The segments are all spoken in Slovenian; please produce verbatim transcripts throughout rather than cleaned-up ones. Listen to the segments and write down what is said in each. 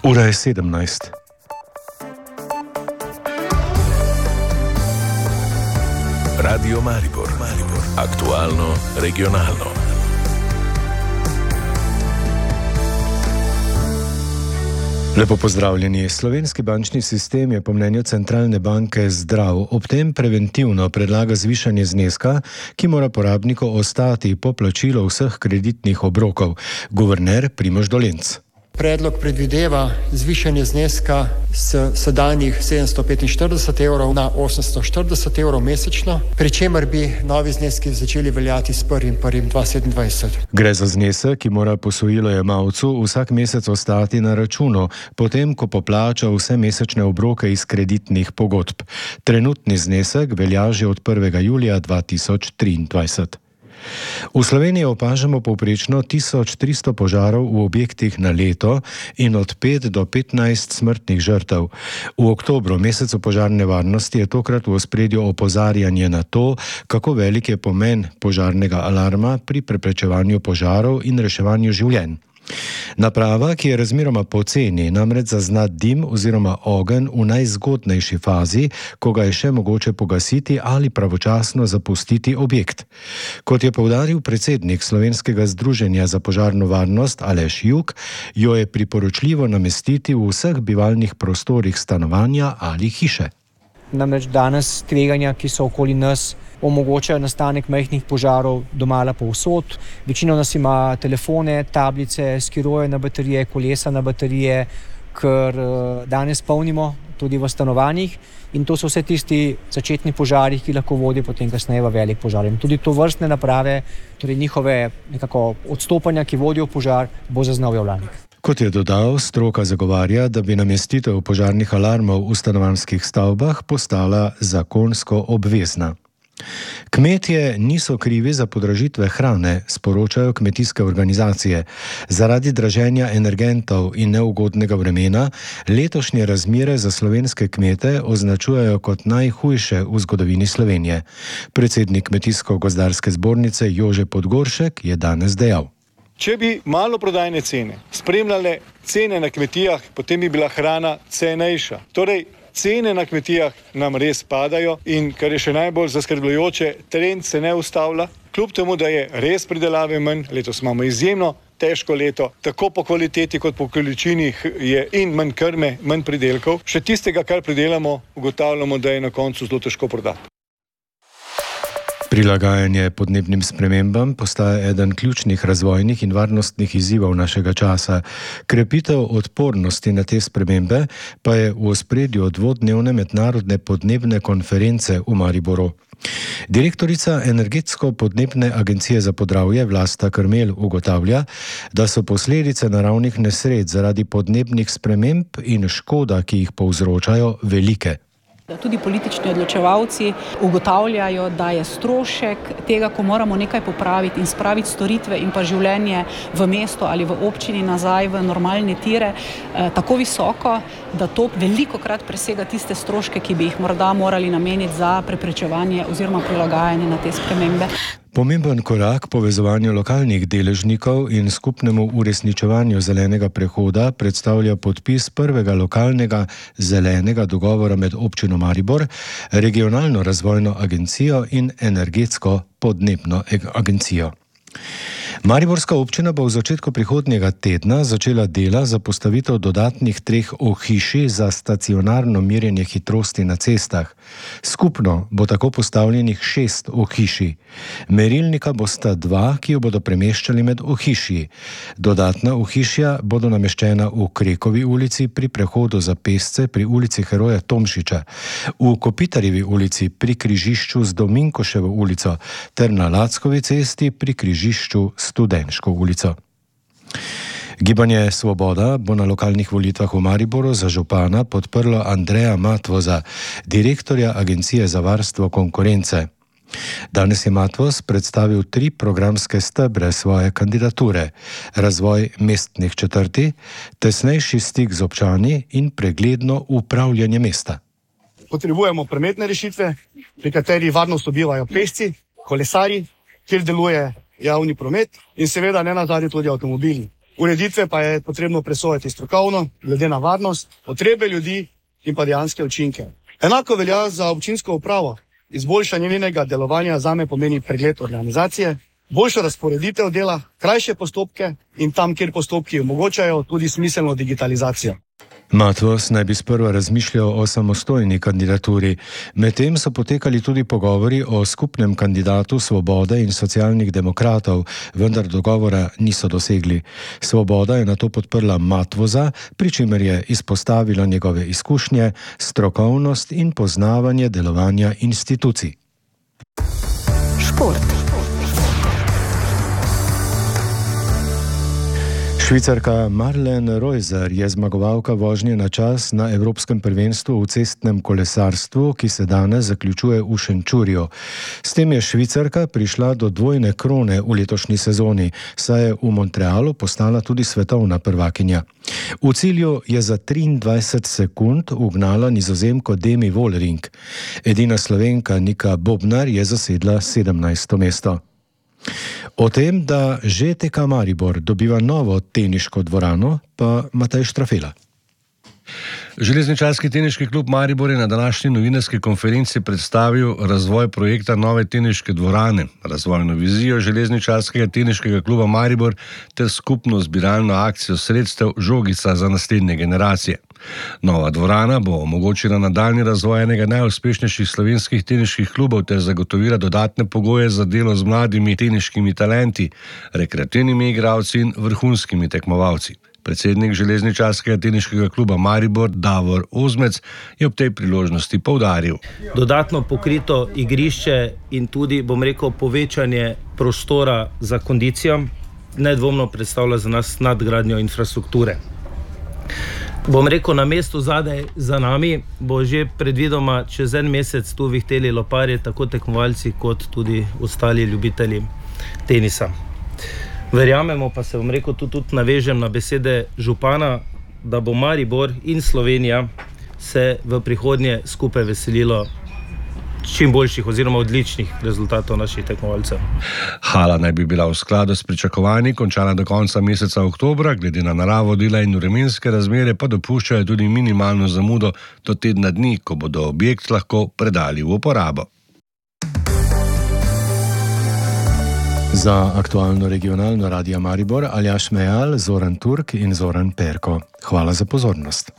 Ura je sedemnajst. Radio Maribor, Maribor. Aktualno, regionalno. Lepo pozdravljeni. Slovenski bančni sistem je po mnenju centralne banke zdrav, ob tem preventivno predlaga zvišanje zneska, ki mora porabniku ostati po plačilu vseh kreditnih obrokov. Guverner Primož Dolenc. Predlog predvideva zvišanje zneska s sedanjih sedemsto petinštirideset evrov na osemsto štirideset evrov mesečno, pri čemer bi novi zneski začeli veljati s prvim prvim dva tisoč sedemindvajset. Gre za znesek, ki mora posojilojemalcu vsak mesec ostati na računu, potem ko poplača vse mesečne obroke iz kreditnih pogodb. Trenutni znesek velja že od prvega julija dva tisoč triindvajset. V Sloveniji opažamo povprečno tisoč tristo požarov v objektih na leto in od pet do petnajst smrtnih žrtev. V oktobru, mesecu požarne varnosti, je tokrat v ospredju opozarjanje na to, kako velik je pomen požarnega alarma pri preprečevanju požarov in reševanju življenj. Naprava, ki je razmeroma poceni, namreč zazna dim oziroma ogenj v najzgodnejši fazi, ko ga je še mogoče pogasiti ali pravočasno zapustiti objekt. Kot je poudaril predsednik Slovenskega združenja za požarno varnost Aleš Jug, jo je priporočljivo namestiti v vseh bivalnih prostorih stanovanja ali hiše. Namreč danes tveganja, ki so okoli nas, omogočajo nastanek majhnih požarov domala povsod. Večina nas ima telefone, tablice, skiroje na baterije, kolesa na baterije, ker danes polnimo tudi v stanovanjih in to so vse tisti začetni požari, ki lahko vodijo potem kasneje v velik požar. In tudi to vrstne naprave, torej njihove nekako odstopanja, ki vodijo požar, bo zaznal javljalnik. Kot je dodal, stroka zagovarja, da bi namestitev požarnih alarmov v stanovanjskih stavbah postala zakonsko obvezna. Kmetje niso krivi za podražitve hrane, sporočajo kmetijske organizacije. Zaradi draženja energentov in neugodnega vremena letošnje razmere za slovenske kmete označujejo kot najhujše v zgodovini Slovenije. Predsednik Kmetijsko-gozdarske zbornice Jože Podgoršek je danes dejal: Če bi maloprodajne cene spremljale cene na kmetijah, potem bi bila hrana cenejša. Torej, cene na kmetijah nam res padajo in, kar je še najbolj zaskrbljujoče, trend se ne ustavlja. Kljub temu, da je res pridelave manj, letos imamo izjemno težko leto, tako po kvaliteti kot po količini je in manj krme, manj pridelkov. Še tistega, kar pridelamo, ugotavljamo, da je na koncu zelo težko prodati. Prilagajanje podnebnim spremembam postaja eden ključnih razvojnih in varnostnih izzivov našega časa. Krepitev odpornosti na te spremembe pa je v ospredju dvodnevne mednarodne podnebne konference v Mariboru. Direktorica Energetsko-podnebne agencije za Podravje Vlasta Krmelj ugotavlja, da so posledice naravnih nesreč zaradi podnebnih sprememb in škoda, ki jih povzročajo, velike. Tudi politični odločevalci ugotavljajo, da je strošek tega, ko moramo nekaj popraviti in spraviti storitve in pa življenje v mesto ali v občini nazaj v normalne tire, tako visoko, da to velikokrat presega tiste stroške, ki bi jih morda morali nameniti za preprečevanje oziroma prilagajanje na te spremembe. Pomemben korak povezovanju lokalnih deležnikov in skupnemu uresničevanju zelenega prehoda predstavlja podpis prvega lokalnega zelenega dogovora med občino Maribor, regionalno razvojno agencijo in energetsko-podnebno agencijo. Mariborska občina bo v začetku prihodnjega tedna začela dela za postavitev dodatnih treh ohišij za stacionarno merjenje hitrosti na cestah. Skupno bo tako postavljenih šest ohišij. Merilnika bosta dva, ki jo bodo premeščali med ohišji. Dodatna ohišja bodo nameščena v Krekovi ulici pri prehodu za pešce pri ulici Heroja Tomšiča, v Kopitarjevi ulici pri križišču z Dominkoševo ulico ter na Lackovi cesti pri križišču Studenško ulico. Gibanje Svoboda bo na lokalnih volitvah v Mariboru za župana podprlo Andreja Matvoza, direktorja Agencije za varstvo konkurence. Danes je Matvoz predstavil tri programske stebre svoje kandidature: razvoj mestnih četrti, tesnejši stik z občani in pregledno upravljanje mesta. Potrebujemo prometne rešitve, pri kateri varno sobivajo pešci, kolesarji, kjer deluje javni promet in seveda ne nazadnje tudi avtomobili. Ureditve pa je potrebno presojati strokovno, glede na varnost, potrebe ljudi in pa dejanske učinke. Enako velja za občinsko upravo. Izboljšanje njenega delovanja zame pomeni pregled organizacije, boljšo razporeditev dela, krajše postopke in tam, kjer postopki omogočajo, tudi smiselno digitalizacijo. Matvos naj bi sprva razmišljal o samostojni kandidaturi. Medtem so potekali tudi pogovori o skupnem kandidatu Svobode in socialnih demokratov, vendar dogovora niso dosegli. Svoboda je nato podprla Matvoza, pri čemer je izpostavila njegove izkušnje, strokovnost in poznavanje delovanja institucij. Šport. Švicarka Marlene Reuser je zmagovalka vožnje na čas na Evropskem prvenstvu v cestnem kolesarstvu, ki se danes zaključuje v Šenčurju. S tem je Švicarka prišla do dvojne krone v letošnji sezoni, saj je v Montrealu postala tudi svetovna prvakinja. V cilju je za triindvajset sekund ugnala Nizozemko Demi Vollering. Edina Slovenka Nika Bobnar je zasedla sedemnajsto mesto. O tem, da že T K Maribor dobiva novo teniško dvorano, pa Matej Štrafela. Železničarski teniški klub Maribor je na današnji novinarski konferenci predstavil razvoj projekta nove teniške dvorane, razvojno vizijo železničarskega teniškega kluba Maribor ter skupno zbiralno akcijo sredstev Žogica za naslednje generacije. Nova dvorana bo omogočila nadaljnji razvoj enega najuspešnejših slovenskih teniških klubov ter zagotovila dodatne pogoje za delo z mladimi teniškimi talenti, rekreativnimi igralci in vrhunskimi tekmovalci. Predsednik železničarskega teniškega kluba Maribor Davor Ozmec je ob tej priložnosti poudaril. Dodatno pokrito igrišče in tudi, bom rekel, povečanje prostora za kondicijo nedvomno predstavlja za nas nadgradnjo infrastrukture. Bom rekel, na mestu zadaj za nami bo že predvidoma čez en mesec tu vihteli loparje, tako tekmovalci kot tudi ostali ljubitelji tenisa. Verjamemo, pa se bom rekel, tu tudi navežem na besede župana, da bo Maribor in Slovenija se v prihodnje skupaj veselilo čim boljših oziroma odličnih rezultatov naših tekmovalcev. Hala naj bi bila v skladu s pričakovanji končana do konca meseca oktobra, glede na naravo dela in vremenske razmere pa dopuščajo tudi minimalno zamudo do tedna dni, ko bodo objekt lahko predali v uporabo. Za aktualno regionalno Radio Maribor Aljaž Mejal, Zoran Turk in Zoran Perko. Hvala za pozornost.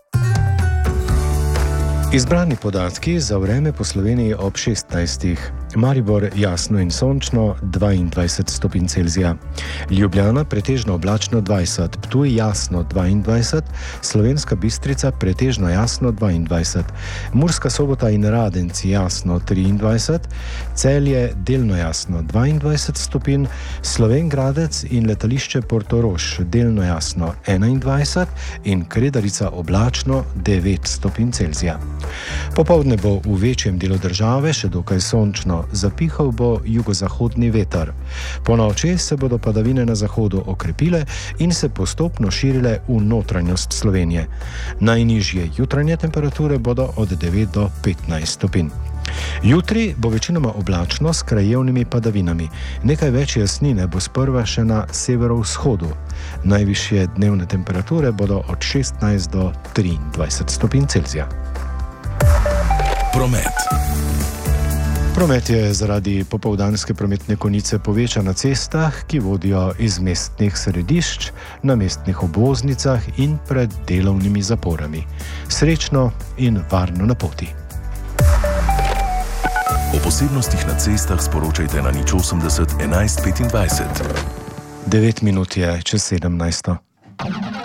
Izbrani podatki za vreme po Sloveniji ob šestnajstih. Maribor jasno in sončno dvaindvajset stopinj Celzija. Ljubljana pretežno oblačno dvajset, Ptuj jasno dvaindvajset, Slovenska Bistrica pretežno jasno dvaindvajset, Murska Sobota in Radenci jasno triindvajset, Celje delno jasno dvaindvajset stopinj, Slovenj Gradec in letališče Portorož delno jasno enaindvajset in Kredarica oblačno devet stopinj Celzija. Popoldne bo v večjem delu države še dokaj sončno, zapihal bo jugozahodni veter. Po noči se bodo padavine na zahodu okrepile in se postopno širile v notranjost Slovenije. Najnižje jutranje temperature bodo od devet do petnajst stopinj. Jutri bo večinoma oblačno s krajevnimi padavinami. Nekaj več jasnine bo sprva še na severovzhodu. Najvišje dnevne temperature bodo od šestnajst do triindvajset stopinj Celzija. Promet. Promet je zaradi popoldanske prometne konice povečan na cestah, ki vodijo iz mestnih središč, na mestnih obvoznicah in pred delovnimi zaporami. Srečno in varno na poti. O posebnostih na cestah sporočajte na nič osemdeset enajst petindvajset. devet minut je čez sedemnajsto.